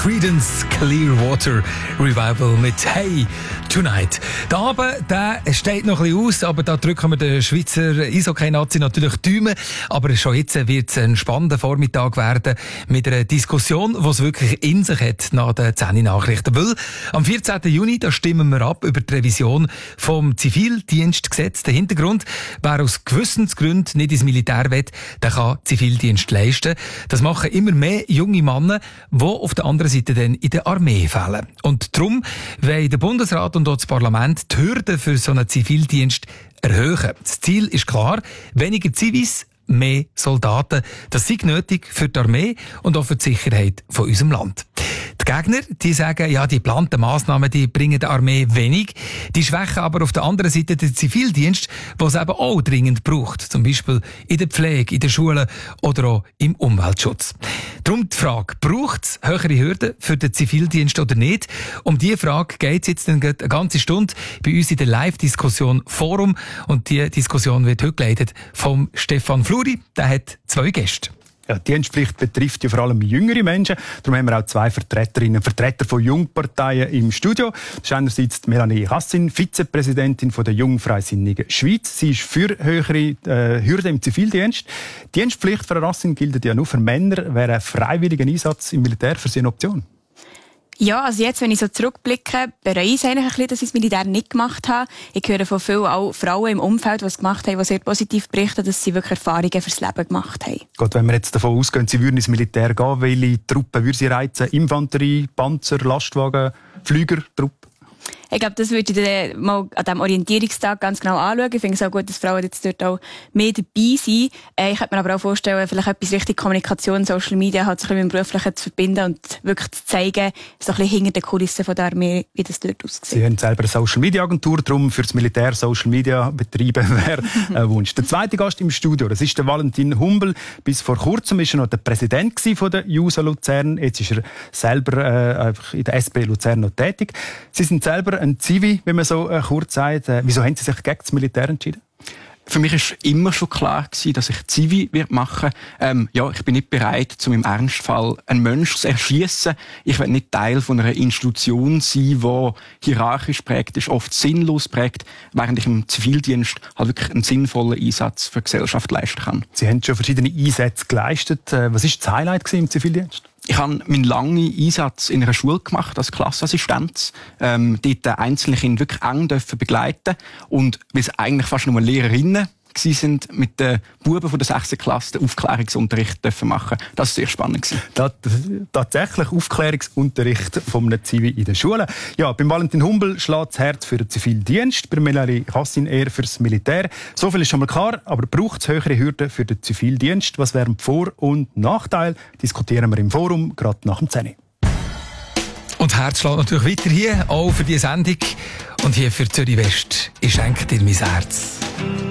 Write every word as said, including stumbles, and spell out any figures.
Creedence Clearwater Revival mit Hey Tonight. Der Abend, der steht noch ein bisschen aus, aber da drücken wir den Schweizer Eishockey-Nazi natürlich die Daumen. Aber schon jetzt wird es ein spannender Vormittag werden mit einer Diskussion, die es wirklich in sich hat nach den zehn Nachrichten. Weil am vierzehnten Juni, da stimmen wir ab über die Revision vom Zivildienstgesetz. Der Hintergrund, wer aus Gewissensgründen nicht ins Militär will, der kann Zivildienst leisten. Das machen immer mehr junge Männer, die auf der anderen Seite dann in der Armee fehlen. Und darum wollen der Bundesrat und auch das Parlament die Hürden für so einen Zivildienst erhöhen. Das Ziel ist klar, weniger Zivis, mehr Soldaten. Das sei nötig für die Armee und auch für die Sicherheit von unserem Land. Die Gegner, die sagen, ja, die geplanten Massnahmen, die bringen der Armee wenig. Die schwächen aber auf der anderen Seite den Zivildienst, den es eben auch dringend braucht. Zum Beispiel in der Pflege, in den Schulen oder auch im Umweltschutz. Darum die Frage, braucht es höhere Hürden für den Zivildienst oder nicht? Um diese Frage geht es jetzt eine ganze Stunde bei uns in der Live-Diskussion Forum. Und die Diskussion wird heute geleitet vom Stefan Fluri. Der hat zwei Gäste. Ja, die Dienstpflicht betrifft ja vor allem jüngere Menschen. Darum haben wir auch zwei Vertreterinnen und Vertreter von Jungparteien im Studio. Das ist einerseits Melanie Hassin, Vizepräsidentin von der Jungfreisinnigen Schweiz. Sie ist für höhere äh, Hürden im Zivildienst. Die Dienstpflicht für Hassin gilt ja nur für Männer. Wäre ein freiwilliger Einsatz im Militär für Sie eine Option? Ja, also jetzt, wenn ich so zurückblicke, bereue ich eigentlich ein bisschen, dass ich das Militär nicht gemacht habe. Ich höre von vielen auch Frauen im Umfeld, die es gemacht haben, die sehr positiv berichten, dass sie wirklich Erfahrungen fürs Leben gemacht haben. Gut, wenn wir jetzt davon ausgehen, Sie würden ins Militär gehen, welche Truppen würden Sie reizen? Infanterie, Panzer, Lastwagen, Flügertruppen? Ich glaube, das würde ich dann mal an diesem Orientierungstag ganz genau anschauen. Ich finde es auch gut, dass Frauen jetzt dort auch mehr dabei sind. Äh, ich könnte mir aber auch vorstellen, vielleicht etwas Richtung Kommunikation, Social Media halt so ein bisschen mit dem Beruflichen zu verbinden und wirklich zu zeigen, so ein bisschen hinter den Kulissen von der Armee, wie das dort aussieht. Sie haben selber eine Social Media Agentur, darum für das Militär Social Media betreiben wäre ein Wunsch. Der zweite Gast im Studio, das ist der Valentin Humbel. Bis vor kurzem war er noch der Präsident von der JUSO Luzern. Jetzt ist er selber äh, einfach in der S P Luzern noch tätig. Sie sind selber ein Zivi, wenn man so äh, kurz sagt. Äh, wieso haben Sie sich gegen das Militär entschieden? Für mich war immer schon klar gewesen, dass ich Zivi machen werde. Ähm, ja, ich bin nicht bereit, um im Ernstfall einen Menschen zu erschiessen. Ich will nicht Teil von einer Institution sein, die hierarchisch prägt ist, oft sinnlos prägt, während ich im Zivildienst halt wirklich einen sinnvollen Einsatz für die Gesellschaft leisten kann. Sie haben schon verschiedene Einsätze geleistet. Äh, was war das Highlight im Zivildienst? Ich habe meinen langen Einsatz in einer Schule gemacht als Klassenassistent. Ähm, dort einzelne Kinder wirklich eng dürfen begleiten. Und weil es eigentlich fast nur Lehrerinnen gewesen sind, mit den Buben von der sechsten Klasse den Aufklärungsunterricht dürfen machen. Das war sehr spannend gewesen. Das, tatsächlich Aufklärungsunterricht von einem Zivi in der Schule. Ja, beim Valentin Humbel schlägt das Herz für den Zivildienst, bei Melanie Hassin eher fürs Militär. So viel ist schon mal klar, aber braucht es höhere Hürden für den Zivildienst? Was wären die Vor- und Nachteile? Diskutieren wir im Forum, gerade nach dem zehn. Und das Herz schlägt natürlich weiter hier, auch für diese Sendung. Und hier für Zürich West. Ich schenke dir mein Herz.